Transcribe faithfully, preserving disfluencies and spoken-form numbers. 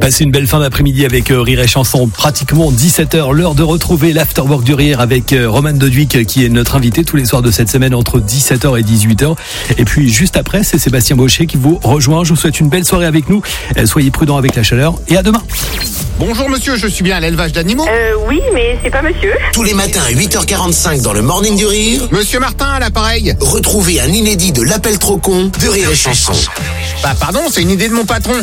Passez une belle fin d'après-midi avec euh, Rire et Chanson. Pratiquement dix-sept heures, l'heure de retrouver l'Afterwork du Rire avec euh, Romane Doduic euh, qui est notre invité tous les soirs de cette semaine entre dix-sept heures et dix-huit heures. Et puis juste après, c'est Sébastien Baucher qui vous rejoint. Je vous souhaite une belle soirée avec nous. Euh, soyez prudents avec la chaleur et à demain. Bonjour monsieur, je suis bien à l'élevage d'animaux. Euh, oui, mais c'est pas monsieur. Tous les matins à huit heures quarante-cinq dans le Morning du Rire, Monsieur Martin à l'appareil. retrouvez un inédit de l'appel trop con de Rire et Chanson. Bah pardon, c'est une idée de mon patron.